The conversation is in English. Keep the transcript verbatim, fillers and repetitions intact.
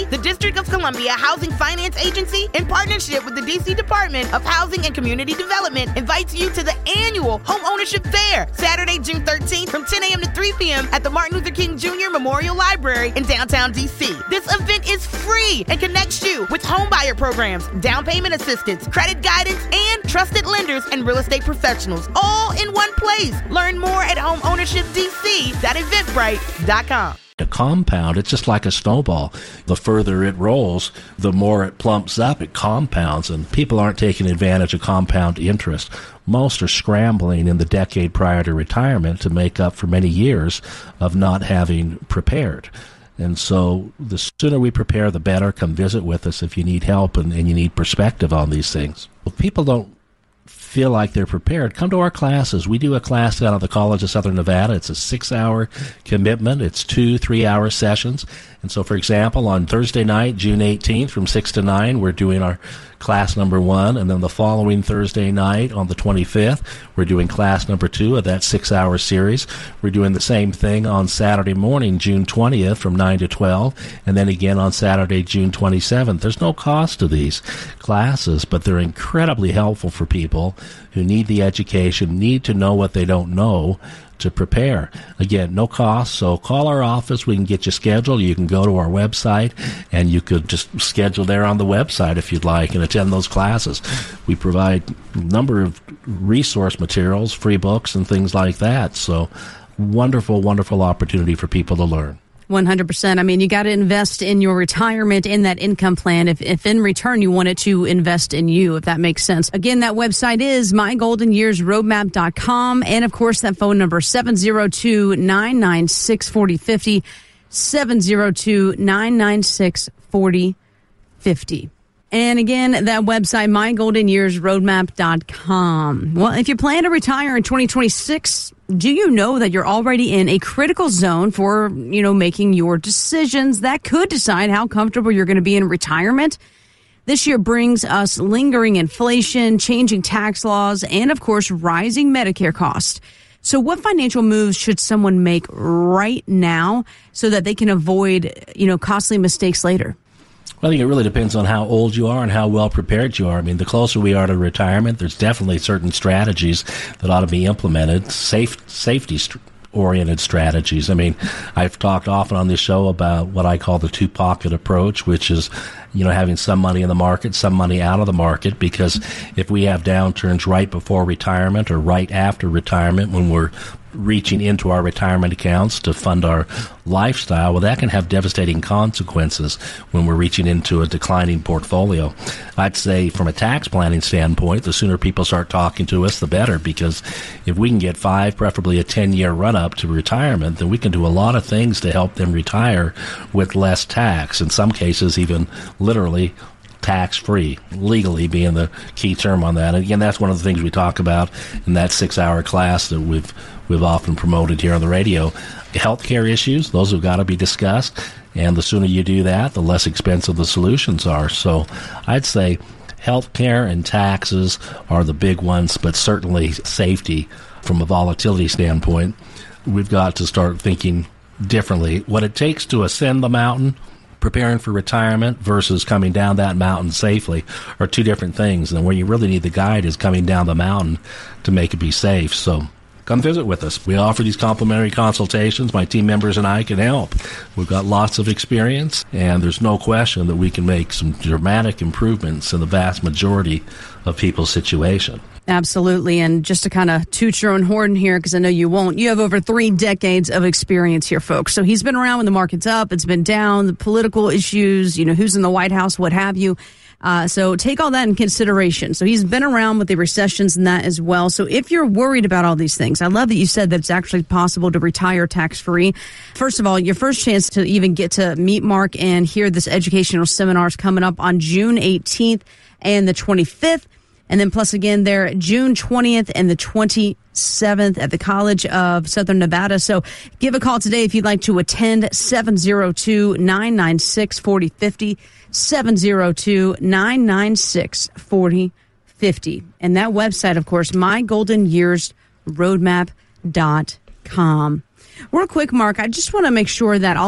The District of Columbia Housing Finance Agency, in partnership with the D C Department of Housing and Community Development, invites you to the annual Home Ownership Fair, Saturday, June thirteenth from ten a.m. to three p.m. at the Martin Luther King Junior Memorial Library in downtown D C. This event is free and connects you with homebuyer programs, down payment assistance, credit guidance, and trusted lenders and real estate professionals, all in one place. Learn more at home ownership d c dot eventbrite dot com. A compound, it's just like a snowball. The further it rolls, the more it plumps up, it compounds, and people aren't taking advantage of compound interest. Most are scrambling in the decade prior to retirement to make up for many years of not having prepared. And so the sooner we prepare, the better. Come visit with us if you need help and, and you need perspective on these things. If people don't feel like they're prepared, come to our classes. We do a class down at the College of Southern Nevada. It's a six-hour commitment. It's two three-hour sessions. And so, for example, on Thursday night, June eighteenth, from six to nine, we're doing our class number one. And then the following Thursday night, on the twenty-fifth, we're doing class number two of that six-hour series. We're doing the same thing on Saturday morning, June twentieth, from nine to twelve. And then again on Saturday, June twenty-seventh. There's no cost to these classes, but they're incredibly helpful for people who need the education, need to know what they don't know to prepare. Again, no cost, so call our office. We can get you scheduled. You can go to our website, and you could just schedule there on the website if you'd like and attend those classes. We provide a number of resource materials, free books, and things like that. So wonderful, wonderful opportunity for people to learn. one hundred percent. I mean, you got to invest in your retirement, in that income plan, if, if in return you wanted to invest in you, if that makes sense. Again, that website is my golden years roadmap dot com. And, of course, that phone number, seven oh two, nine nine six, four oh five oh, seven oh two, nine nine six, four oh five oh. And again, that website, my golden years roadmap dot com. Well, if you plan to retire in twenty twenty-six, do you know that you're already in a critical zone for, you know, making your decisions that could decide how comfortable you're going to be in retirement? This year brings us lingering inflation, changing tax laws, and, of course, rising Medicare costs. So what financial moves should someone make right now so that they can avoid, you know, costly mistakes later? Well, I think it really depends on how old you are and how well prepared you are. I mean, the closer we are to retirement, there's definitely certain strategies that ought to be implemented, safe, safety-oriented strategies. I mean, I've talked often on this show about what I call the two-pocket approach, which is, you know, having some money in the market, some money out of the market, because if we have downturns right before retirement or right after retirement when we're reaching into our retirement accounts to fund our lifestyle, well, that can have devastating consequences when we're reaching into a declining portfolio. I'd say from a tax planning standpoint, the sooner people start talking to us, the better, because if we can get five, preferably a ten-year run-up to retirement, then we can do a lot of things to help them retire with less tax, in some cases even literally tax-free, legally being the key term on that. And again, that's one of the things we talk about in that six-hour class that we've we've often promoted here on the radio. Healthcare issues, those have got to be discussed, and the sooner you do that, the less expensive the solutions are. So I'd say healthcare and taxes are the big ones, but certainly safety from a volatility standpoint. We've got to start thinking differently. What it takes to ascend the mountain, preparing for retirement versus coming down that mountain safely are two different things. And where you really need the guide is coming down the mountain to make it be safe. So come visit with us. We offer these complimentary consultations. My team members and I can help. We've got lots of experience, and there's no question that we can make some dramatic improvements in the vast majority of people's situation. Absolutely. And just to kind of toot your own horn here, because I know you won't, you have over three decades of experience here, folks. So he's been around when the market's up, it's been down, the political issues, you know, who's in the White House, what have you. Uh, so take all that in consideration. So he's been around with the recessions and that as well. So if you're worried about all these things, I love that you said that it's actually possible to retire tax-free. First of all, your first chance to even get to meet Mark and hear this educational seminar is coming up on June eighteenth and the twenty-fifth. And then plus again there, June twentieth and the twenty-seventh at the College of Southern Nevada. So give a call today if you'd like to attend, seven oh two, nine nine six, four oh five oh, seven oh two, nine nine six, four oh five oh. And that website, of course, my golden years roadmap dot com. Real quick, Mark, I just want to make sure that all